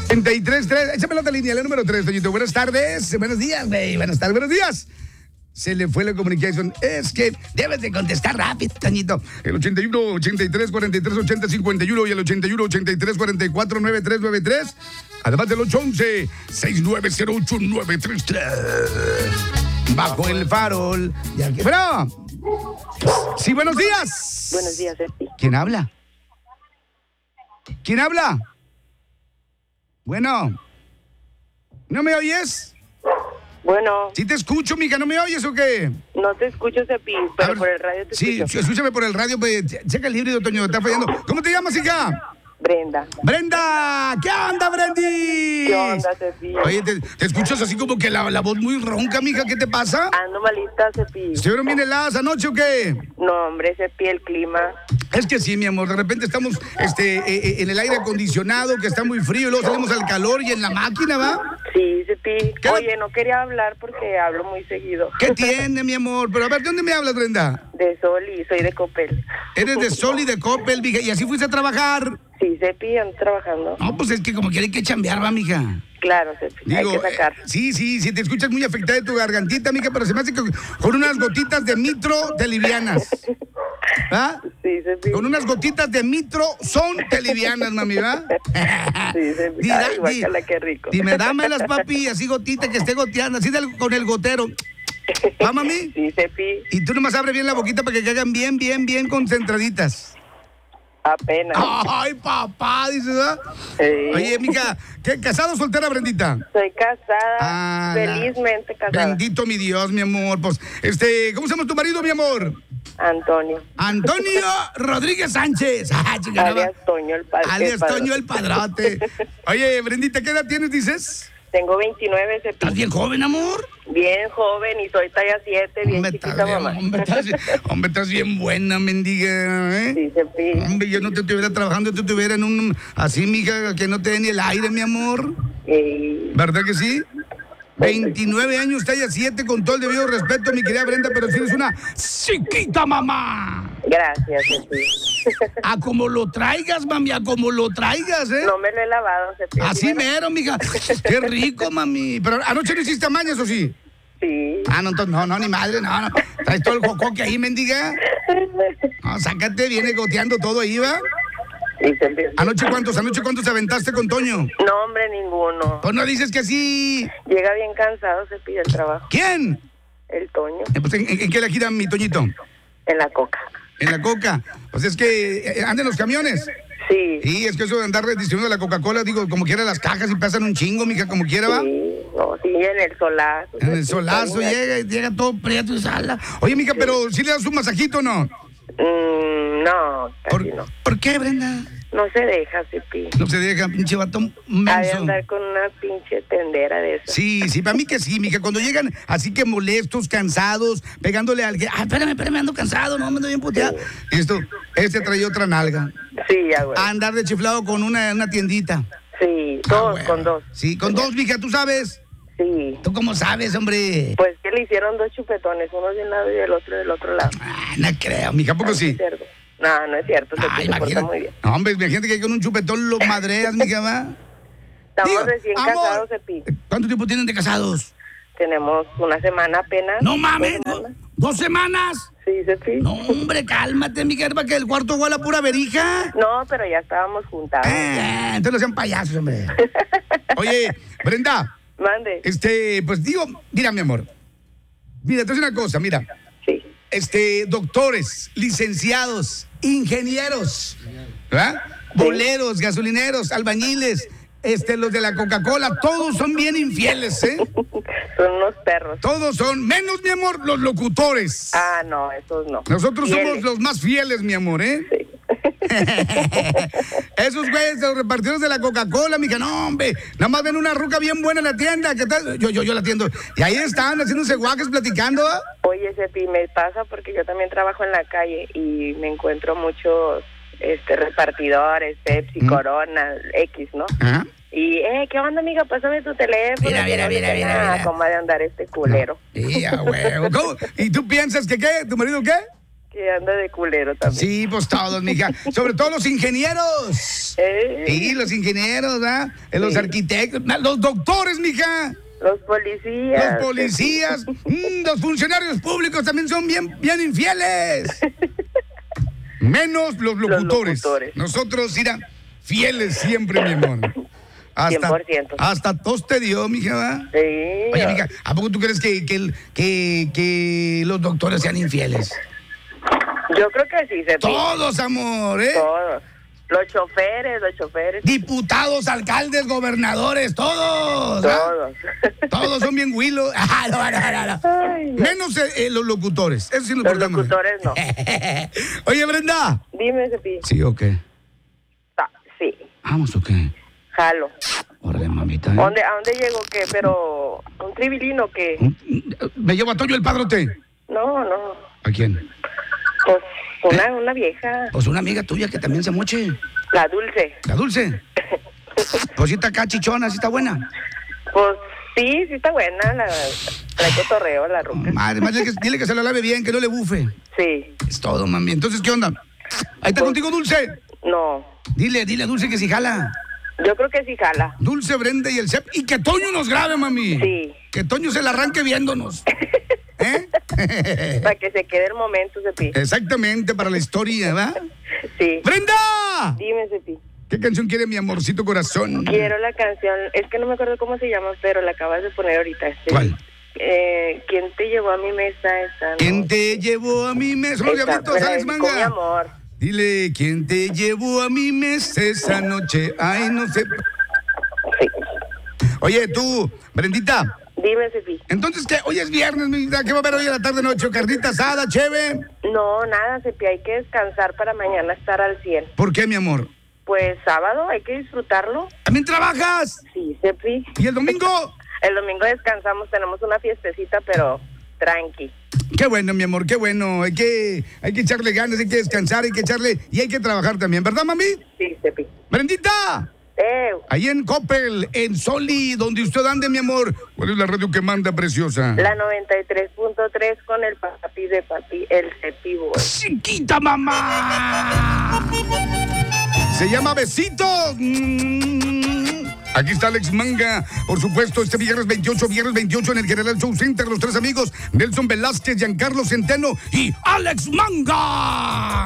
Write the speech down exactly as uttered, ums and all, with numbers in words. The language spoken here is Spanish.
treinta y tres, tres, échame la otra línea, la número tres, Toñito. Buenas tardes, buenos días, güey. Buenas tardes, buenos días. Se le fue la comunicación. Es que debes de contestar rápido, Toñito. El ochenta y uno, ochenta y tres, cuarenta y tres, ochenta, cincuenta y uno y el ochenta y uno, ochenta y tres, cuarenta y cuatro, noventa y tres, noventa y tres. Además del ocho once, sesenta y nueve cero ocho, nueve tres tres. Bajo el farol. Ya que... Bueno. Sí, buenos días. Buenos días, Epi. ¿Quién habla? ¿Quién habla? Bueno. ¿No me oyes? Bueno. Sí te escucho, mija, ¿no me oyes o qué? No te escucho, Cepi, pero ver, por el radio te sí, escucho. Sí, escúchame por el radio, pues, checa el híbrido, Toño, está fallando. ¿Cómo te llamas, hija? Brenda. ¡Brenda! ¿Qué onda, Brendi? ¿Qué onda, Cepi? Oye, te, te escuchas así como que la, la voz muy ronca, mija, ¿qué te pasa? Ando malita, Cepi. ¿Estuvieron bien heladas anoche o qué? No, hombre, Cepi, el clima. Es que sí, mi amor, de repente estamos este, eh, en el aire acondicionado, que está muy frío, y luego salimos al calor y en la máquina, ¿va? Sí, Cepi. ¿Qué? Oye, no quería hablar porque hablo muy seguido. ¿Qué tiene, mi amor? Pero a ver, ¿de dónde me hablas, Brenda? De Sol y soy de Coppel. Eres de Sol y de Coppel, mija, y así fuiste a trabajar. Sí, Cepi, ando trabajando. No, pues es que como quiere que chambear, va, mija. Claro, Cepi, hay que sacar. Eh, sí, sí, sí, te escuchas muy afectada de tu gargantita, mija, pero se me hace que con unas gotitas de mitro te livianas. ¿Va? Sí, Cepi. Con unas gotitas de mitro son te livianas, mami, ¿va? Sí, Cepi. Di, Ay, di, guácala, qué rico. Dime, dámelas, papi, así gotita que esté goteando, así del, con el gotero. ¿Va, mami? Sí, Cepi. Y tú nomás abre bien la boquita para que caigan bien, bien, bien concentraditas. Apenas. Ay, papá, dices, ¿verdad? Sí. Oye, mija, ¿qué, ¿casado o soltera, Brendita? Soy casada, Ah, felizmente casada. Bendito mi Dios, mi amor. Pues, este, ¿cómo se llama tu marido, mi amor? Antonio. Antonio Rodríguez Sánchez. Ah, chingada. Alias Toño el padre. Alias Toño el padrote. Oye, Brendita, ¿qué edad tienes, dices? Tengo veintinueve, Cepi. ¿Estás bien joven, amor? Bien joven y soy talla siete, bien Hombre, chiquita, estás bien, mamá. hombre, estás, hombre, estás bien buena, mendiga, ¿eh? Sí, Cepi. Hombre, yo no te estuviera trabajando, te estuviera en un... Así, mija, que no te dé ni el aire, mi amor. Y... ¿Verdad que sí? veintinueve años, talla siete, con todo el debido respeto, mi querida Brenda, pero si eres una chiquita mamá. Gracias, Cepi. A como lo traigas, mami, a como lo traigas, ¿eh? No me lo he lavado, Cepi. Así mero, mija. Qué rico, mami. Pero anoche no hiciste mañas, ¿o sí? Sí. Ah, no, entonces, no, no, ni madre, no, no. Traes todo el jocoque ahí, mendiga. No, sácate, viene goteando todo ahí, ¿va? Sí, Cepi. ¿Anoche cuántos, anoche cuántos aventaste con Toño? No, hombre, ninguno. Pues no dices que sí. Llega bien cansado, Cepi, del trabajo. ¿Quién? El Toño. Eh, pues, ¿en, en, en qué la gira mi Toñito? En la coca. En la coca. Pues es que eh, andan los camiones. Sí. Sí, es que eso de andar distribuyendo la Coca-Cola, digo, como quiera las cajas y pasan un chingo, mija, como quiera, ¿va? Sí, no, sí, en el solazo. En el solazo llega, llega todo prieto y sala. Oye, mija, pero ¿sí le das un masajito o no? Mm, no, ¿Por, casi no. ¿Por qué, Brenda? No se deja, Cepi. No se deja, pinche vato Ha de menso. andar con una pinche tendera de eso. Sí, sí, para mí que sí, mija. Cuando llegan así que molestos, cansados, pegándole al que, ah, espérame, espérame, ando cansado, no, me ando bien puteado. Esto, este trae otra nalga. Sí, ya, güey. A andar de chiflado con una, una tiendita. Sí, Ah, dos, bueno. con dos. Sí, con dos, mija, ¿tú sabes? Sí. ¿Tú cómo sabes, hombre? Pues que le hicieron dos chupetones, uno de un lado y el otro del otro lado. Ah, no creo, mija, ¿a poco sí? Es cierto. No, no es cierto, se, Ay, se porta imagínate. muy bien. No, hombre, imagínate que con un chupetón lo madreas, mija, va. Estamos Digo, recién amor, casados, Cepi. ¿cuánto tiempo tienen de casados? Tenemos una semana apenas. No mames, Dos ¿do- semanas. ¿dos semanas? Sí, Cepi. No, hombre, cálmate, mija, para que el cuarto huele a pura verija. No, pero ya estábamos juntados. Ah, entonces no sean payasos, hombre. Oye, Brenda, Mande. este, pues digo, mira, mi amor. Mira, entonces una cosa, mira. Sí. Este, doctores, licenciados, ingenieros, ¿verdad? Boleros, gasolineros, albañiles, este, los de la Coca-Cola, todos son bien infieles, ¿eh? Son unos perros. Todos son, menos, mi amor, los locutores. Ah, no, esos no. Nosotros somos Fieles. los más fieles, mi amor, ¿eh? Sí. Esos güeyes, los repartidores de la Coca-Cola, mija, no, hombre, nada más ven una ruca bien buena en la tienda, ¿qué tal? Yo, yo, yo la atiendo. Y ahí están haciéndose guaques platicando, ¿eh? Oye, Cepi, me pasa porque yo también trabajo en la calle y me encuentro muchos este, repartidores, Pepsi, ¿Mm? Corona, X, ¿no? Ajá. Y, eh, ¿qué onda, amiga? Pásame tu teléfono. Mira, mira, mira, mira, Ah, mira. ¿cómo ha de andar este culero? Sí, a huevo. ¿Cómo? ¿Y tú piensas que qué? ¿Tu marido qué? que anda de culero también. Sí, pues todos, mija. Sobre todo los ingenieros. Eh, Sí, los ingenieros, ¿verdad? Eh, Los Sí. arquitectos, na- los doctores, mija. Los policías. Los policías, mm, los funcionarios públicos también son bien, bien infieles. Menos los locutores. locutores. Nosotros, mira, fieles siempre, mi amor. Hasta, cien por ciento. hasta tos te dio, mija, ¿verdad? Sí. Oye, mija, ¿a poco tú crees que, que, el- que, que los doctores sean infieles? Yo creo que sí, se Todos, amor, ¿eh? Todos. Los choferes, los choferes. Diputados, alcaldes, gobernadores, todos. ¿ah? Todos. Todos son bien huilos. Ah, no, no, no, no. Ay, no. Menos eh, eh, los locutores. Eso sí lo Los importante. locutores no. Oye, Brenda. Dime, Cepi. ¿Sí o qué? Ah, sí, ¿Vamos o qué? jalo. Órale, mamita. ¿eh? ¿A dónde, ¿A dónde llego qué? Pero, ¿un tribilino qué? ¿Me llevo a Toño el padrote? No, no. ¿A quién? Pues una, una vieja. Pues una amiga tuya que también se moche. La dulce. La Dulce. Pues sí está acá chichona, sí está buena. Pues sí, sí está buena. La, trae cotorreo, la ruca. Madre, más dile que, dile que se la lave bien, que no le bufe. Sí. Es todo, mami. Entonces, ¿qué onda? Ahí está Pues- contigo, Dulce. No. Dile, dile a Dulce que si jala. Yo creo que sí jala. Dulce, Brenda y el Cep. Y que Toño nos grabe, mami. Sí. Que Toño se la arranque viéndonos. ¿Eh? Para que se quede el momento, Cepi. Exactamente, para la historia, ¿verdad? Sí. ¡Brenda! Dime, Cepi. ¿Qué canción quiere mi amorcito corazón? Quiero la canción, es que no me acuerdo cómo se llama, pero la acabas de poner ahorita. Este, ¿Cuál? Eh, ¿Quién te llevó a mi mesa esta ¿Quién noche? te llevó a mi mesa? Los Esa, diablitos, me la Alex dedicó mi Manga. amor. Dile, ¿quién te llevó a mi mesa esa noche? Ay, no sé. Sí. Oye, tú, Brendita, Dime, Cepi. entonces, ¿qué? Hoy es viernes, mi vida. ¿Qué va a haber hoy a la tarde, noche? ¿Carnita asada, cheve? No, nada, Cepi, hay que descansar para mañana estar al cien. ¿Por qué, mi amor? Pues sábado, hay que disfrutarlo. ¿También trabajas? Sí, Cepi. ¿Y el domingo? El domingo descansamos, tenemos una fiestecita, pero tranqui. Qué bueno, mi amor, qué bueno. Hay que, hay que echarle ganas, hay que descansar, hay que echarle y hay que trabajar también, ¿verdad, mami? Sí, Cepi. Brendita, Eh, ahí en Coppel, en Soli, donde usted ande, mi amor. ¿Cuál es la radio que manda, preciosa? la noventa y tres punto tres con el papi de papi, el Cepi Boy. Chiquita mamá. Se llama Besitos. Mm. Aquí está Alex Manga, por supuesto, este viernes veintiocho, viernes veintiocho en el General Show Center, los tres amigos, Nelson Velázquez, Giancarlo Centeno y Alex Manga.